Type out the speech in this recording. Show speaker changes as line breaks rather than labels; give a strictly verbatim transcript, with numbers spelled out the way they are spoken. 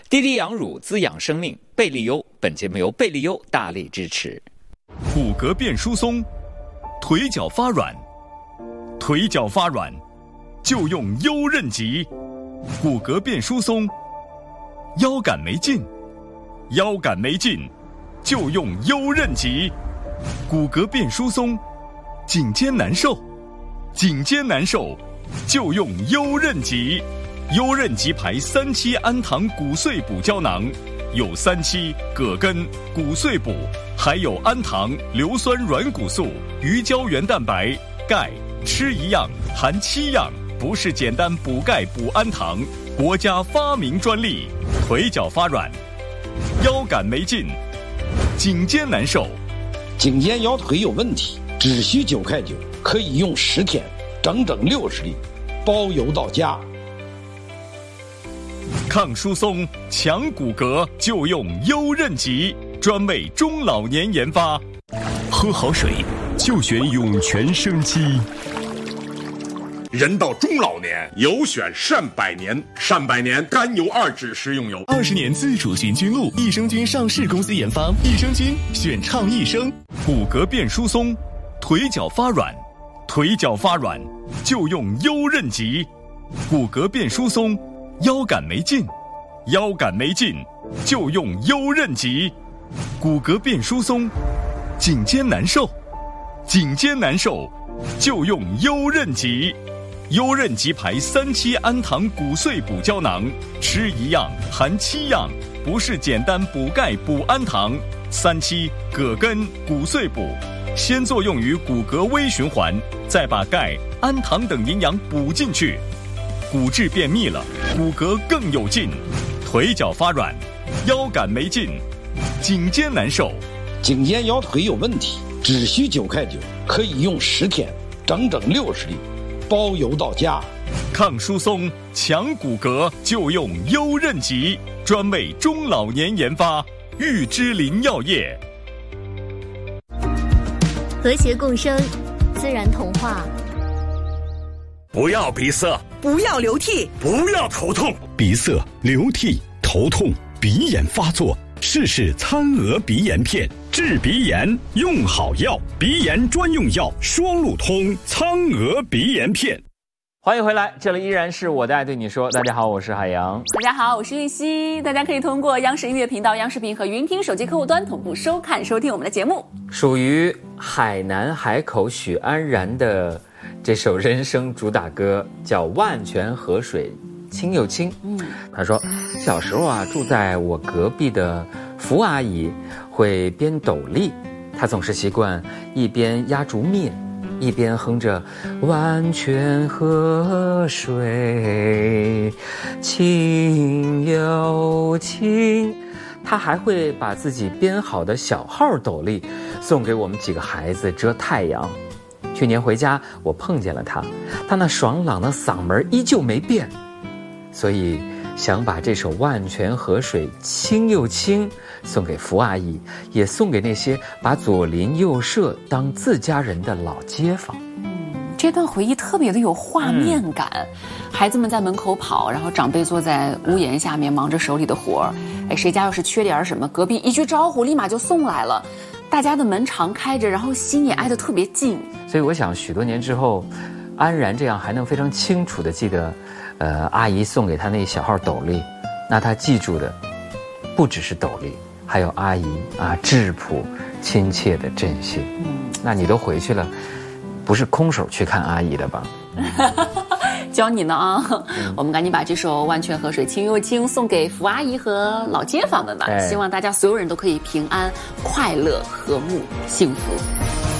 滴滴养乳滋养生命，贝利优本节目由贝利优大力支持。
骨骼变疏松，腿脚发软，腿脚发软就用优韧极。骨骼变疏松，腰杆没劲，腰杆没劲就用优韧极。骨骼变疏松，颈肩难受，颈肩难受就用优韧极。优韧极牌三七氨糖骨碎补胶囊，有三七、葛根、骨碎补，还有氨糖、硫酸软骨素、鱼胶原蛋白、钙，吃一样含七样，不是简单补钙补氨糖，国家发明专利。腿脚发软，腰杆没劲，颈肩难受，
颈肩腰腿有问题，只需九块九，可以用十天，整整六十粒，包邮到家。
抗疏松、强骨骼就用优韧极，专为中老年研发。
喝好水就选涌泉生机。
人到中老年，有选善百年。善百年甘油二酯食用油，
二十年自主寻菌露，益生菌上市公司研发，益生菌选倡益生。
骨骼变疏松，腿脚发软，腿脚发软就用优韧极。骨骼变疏松，腰杆没劲，腰杆没劲就用优韧极。骨骼变疏松，颈肩难受，颈肩难受就用优韧极。优韧极牌三七氨糖骨碎补胶囊，吃一样含七样，不是简单补钙补氨糖。三七、葛根、骨碎补，先作用于骨骼微循环，再把钙、氨糖等营养补进去，骨质变密了，骨骼更有劲。腿脚发软，腰杆没劲，颈肩难受，
颈肩腰腿有问题，只需九块九，可以用十天，整整六十粒，包邮到家。
抗疏松、强骨骼就用优韧极，专为中老年研发。玉芝林药业。
和谐共生，自然童话。
不要鼻塞，
不要流涕，
不要头痛。
鼻塞、流涕、头痛、鼻炎发作，试试餐鹅鼻炎片，治鼻炎用好药，鼻炎专用药双路通餐鹅鼻炎片。
欢迎回来，这里依然是我的爱对你说。大家好，我是海洋。
大家好，我是玉溪。大家可以通过央视音乐频道、央视频和云听手机客户端同步收看收听我们的节目。
属于海南海口许安然的这首人生主打歌叫《万泉河水清又清》。嗯，他说小时候啊，住在我隔壁的福阿姨会编斗笠，她总是习惯一边压竹篾，一边哼着万泉河水清又清。他还会把自己编好的小号斗笠送给我们几个孩子遮太阳。去年回家我碰见了他，他那爽朗的嗓门依旧没变，所以想把这首万泉河水清又清送给福阿姨，也送给那些把左邻右舍当自家人的老街坊。
嗯，这段回忆特别的有画面感。嗯、孩子们在门口跑，然后长辈坐在屋檐下面忙着手里的活儿。哎，谁家要是缺点什么，隔壁一句招呼立马就送来了。大家的门常开着，然后心也挨得特别近。
所以我想许多年之后，安然这样还能非常清楚地记得呃，阿姨送给他那小号斗笠，那他记住的不只是斗笠，还有阿姨啊质朴亲切的振兴。嗯，那你都回去了，不是空手去看阿姨的吧？
教你呢啊！嗯、我们赶紧把这首《万泉河水清又清》送给福阿姨和老街坊们吧，希望大家所有人都可以平安、快乐、和睦、幸福。